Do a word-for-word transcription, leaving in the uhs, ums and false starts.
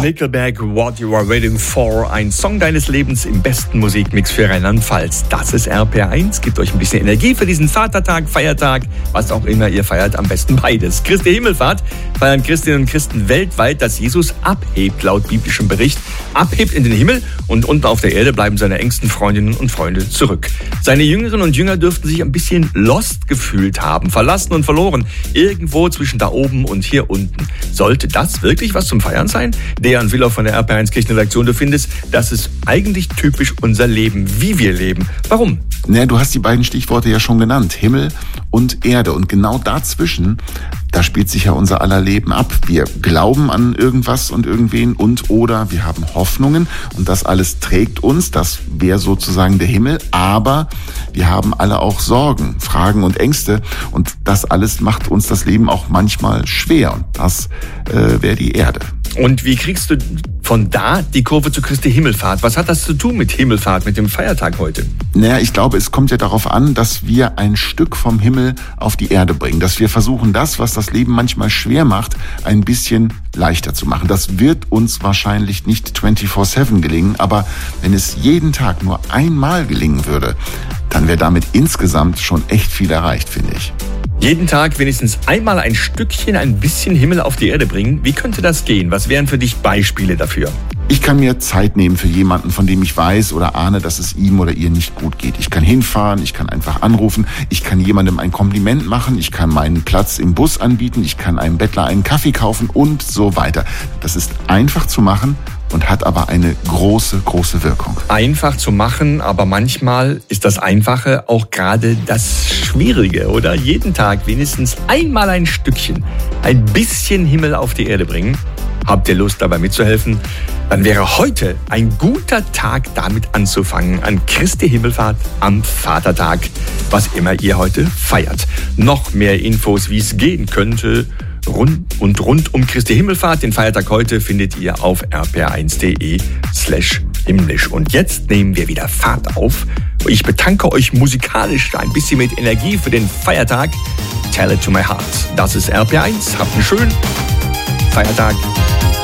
Nickelback, What You Are Waiting For, ein Song deines Lebens im besten Musikmix für Rheinland-Pfalz. Das ist R P R eins, gibt euch ein bisschen Energie für diesen Vatertag, Feiertag, was auch immer ihr feiert, am besten beides. Christi Himmelfahrt feiern Christinnen und Christen weltweit, dass Jesus abhebt, laut biblischem Bericht, abhebt in den Himmel und unten auf der Erde bleiben seine engsten Freundinnen und Freunde zurück. Seine Jüngerinnen und Jünger dürften sich ein bisschen lost gefühlt haben, verlassen und verloren, irgendwo zwischen da oben und hier unten. Sollte das wirklich was zum Feiern sein? Dejan Willer von der R P R eins Kirchenredaktion, du findest, das ist eigentlich typisch unser Leben, wie wir leben. Warum? Naja, du hast die beiden Stichworte ja schon genannt, Himmel und Erde. Und genau dazwischen, da spielt sich ja unser aller Leben ab. Wir glauben an irgendwas und irgendwen und oder wir haben Hoffnungen und das alles trägt uns, das wäre sozusagen der Himmel. Aber wir haben alle auch Sorgen, Fragen und Ängste und das alles macht uns das Leben auch manchmal schwer und das äh, wäre die Erde. Und wie kriegst du von da die Kurve zu Christi Himmelfahrt? Was hat das zu tun mit Himmelfahrt, mit dem Feiertag heute? Naja, ich glaube, es kommt ja darauf an, dass wir ein Stück vom Himmel auf die Erde bringen. Dass wir versuchen, das, was das Leben manchmal schwer macht, ein bisschen leichter zu machen. Das wird uns wahrscheinlich nicht vierundzwanzig sieben gelingen, aber wenn es jeden Tag nur einmal gelingen würde, dann wäre damit insgesamt schon echt viel erreicht, finde ich. Jeden Tag wenigstens einmal ein Stückchen, ein bisschen Himmel auf die Erde bringen. Wie könnte das gehen? Was wären für dich Beispiele dafür? Ich kann mir Zeit nehmen für jemanden, von dem ich weiß oder ahne, dass es ihm oder ihr nicht gut geht. Ich kann hinfahren, ich kann einfach anrufen, ich kann jemandem ein Kompliment machen, ich kann meinen Platz im Bus anbieten, ich kann einem Bettler einen Kaffee kaufen und so weiter. Das ist einfach zu machen und hat aber eine große, große Wirkung. Einfach zu machen, aber manchmal ist das Einfache auch gerade das Schwierige, oder? Jeden Tag wenigstens einmal ein Stückchen, ein bisschen Himmel auf die Erde bringen. Habt ihr Lust, dabei mitzuhelfen? Dann wäre heute ein guter Tag, damit anzufangen, an Christi Himmelfahrt am Vatertag, was immer ihr heute feiert. Noch mehr Infos, wie es gehen könnte, rund und rund um Christi Himmelfahrt, den Feiertag heute, findet ihr auf r p r eins punkt d e slash himmlisch. Und jetzt nehmen wir wieder Fahrt auf. Ich betanke euch musikalisch ein bisschen mit Energie für den Feiertag. Tell it to my heart. Das ist R P R eins. Habt einen schönen Feiertag.